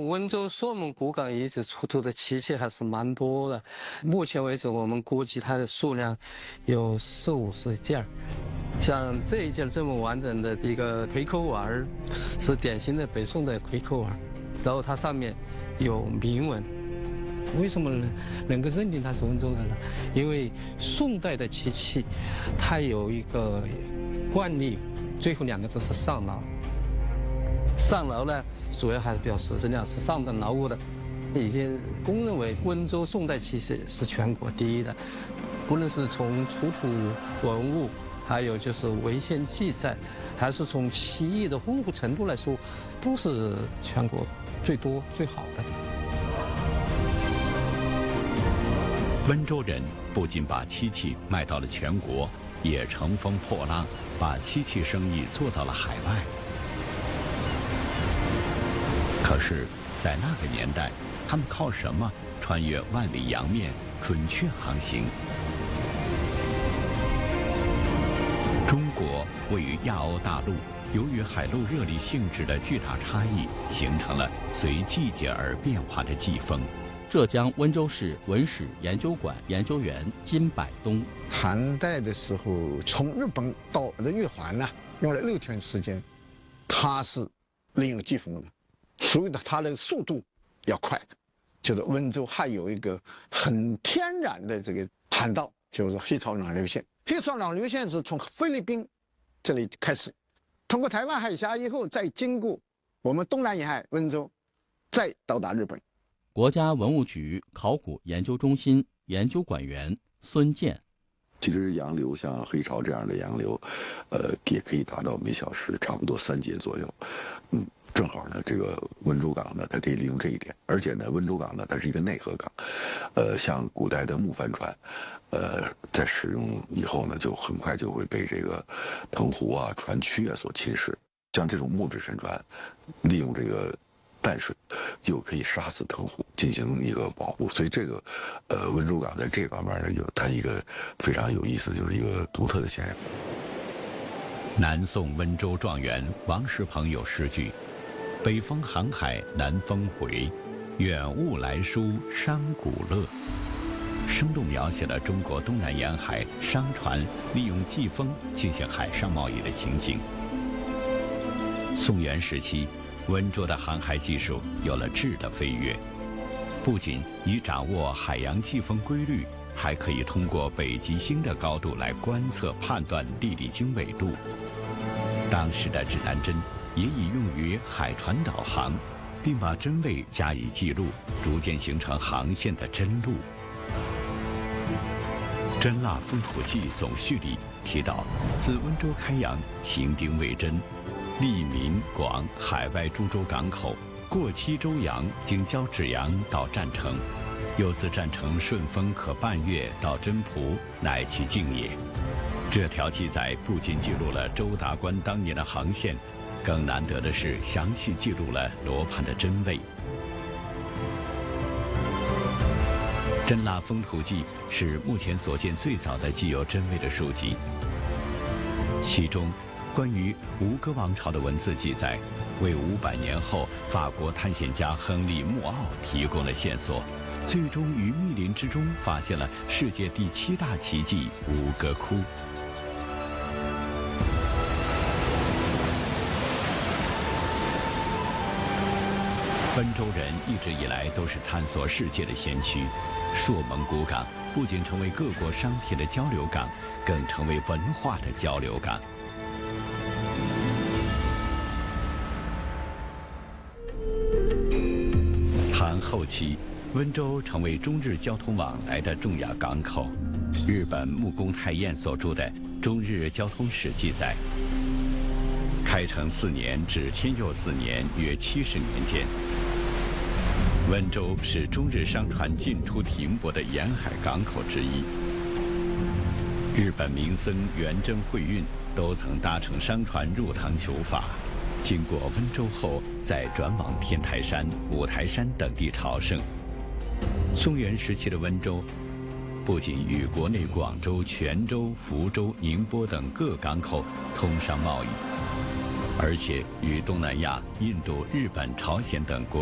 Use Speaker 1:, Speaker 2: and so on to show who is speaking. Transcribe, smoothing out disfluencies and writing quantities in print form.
Speaker 1: 们温州朔门古港遗址出土的漆器还是蛮多的，目前为止我们估计它的数量有40-50件儿。像这一件这么完整的一个葵口碗儿，是典型的北宋的葵口碗，然后它上面有铭文。为什么能够认定它是温州的呢？因为宋代的漆器，它有一个惯例，最后2个字是上劳。上劳呢，主要还是表示质量是上等劳务的。已经公认为温州宋代漆器是全国第一的，不论是从出土文物，还有就是文献记载，还是从漆艺的丰富程度来说，都是全国最多最好的。
Speaker 2: 温州人不仅把漆器卖到了全国，也乘风破浪，把漆器生意做到了海外。可是，在那个年代，他们靠什么穿越万里洋面，准确航行？中国位于亚欧大陆，由于海陆热力性质的巨大差异，形成了随季节而变化的季风。
Speaker 3: 浙江温州市文史研究馆研究员金百东：
Speaker 4: 唐代的时候，从日本到玉环呢，用了6天时间，它是利用季风的，所以呢，它的速度要快。就是温州还有一个很天然的这个航道，就是黑潮暖流线。黑潮暖流线是从菲律宾这里开始，通过台湾海峡以后，再经过我们东南沿海温州，再到达日本。
Speaker 3: 国家文物局考古研究中心研究馆员孙健：
Speaker 5: 其实洋流像黑潮这样的洋流，也可以达到每小时差不多3节左右。正好呢，这个温州港呢，它可以利用这一点，而且呢，温州港呢，它是一个内河港，像古代的木帆船，在使用以后呢，就很快就会被这个藤壶啊、船躯啊所侵蚀。像这种木质沉船，利用这个淡水，又可以杀死藤壶，进行一个保护。所以这个，温州港在这方面呢，有它一个非常有意思，就是一个独特的现象。
Speaker 2: 南宋温州状元王世鹏有诗句：“北风航海南风回，远雾来书商贾乐。”生动描写了中国东南沿海商船利用季风进行海上贸易的情景。宋元时期，温州的航海技术有了质的飞跃，不仅以掌握海洋季风规律，还可以通过北极星的高度来观测判断地理经纬度。当时的指南针也已用于海船导航，并把针位加以记录，逐渐形成航线的针路。《真腊风土记》总序里提到，自温州开洋，行丁未真，利民广海外诸州港口，过七州洋，经交趾洋到占城，又自占城顺风可半月到真蒲，乃其境也。这条记载不仅记录了周达观当年的航线，更难得的是详细记录了罗盘的真位。《真腊风土记》是目前所见最早的记有真位的书籍，其中关于吴哥王朝的文字记载，为500年后法国探险家亨利·穆奥提供了线索，最终于密林之中发现了世界第7大奇迹吴哥窟。温州人一直以来都是探索世界的先驱，朔蒙古港不仅成为各国商品的交流港，更成为文化的交流港。唐后期，温州成为中日交通往来的重要港口。日本木宫太彦所著的《中日交通史》记载，开成4年至天佑4年，约70年间，温州是中日商船进出停泊的沿海港口之一。日本名僧元贞会运都曾搭乘商船入唐求法，经过温州后，再转往天台山、五台山等地朝圣。宋元时期的温州，不仅与国内广州、泉州、福州、宁波等各港口通商贸易，而且与东南亚、印度、日本、朝鲜等国